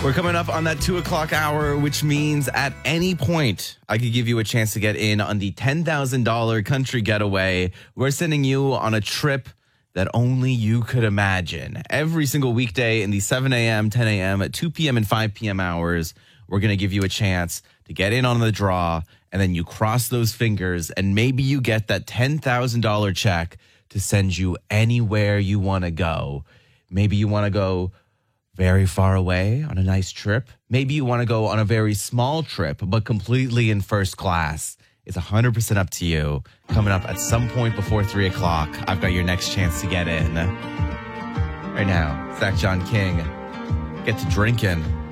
We're coming up on that 2 o'clock hour, which means at any point, I could give you a chance to get in on the $10,000 country getaway. We're sending you on a trip that only you could imagine. Every single weekday in the 7 a.m., 10 a.m., 2 p.m., and 5 p.m. hours, we're going to give you a chance to get in on the draw, and then you cross those fingers, and maybe you get that $10,000 check to send you anywhere you want to go. Maybe you want to go very far away on a nice trip. Maybe you want to go on a very small trip, but completely in first class. It's 100% up to you. Coming up at some point before 3 o'clock, I've got your next chance to get in. Right now, Zach John King, get to drinking.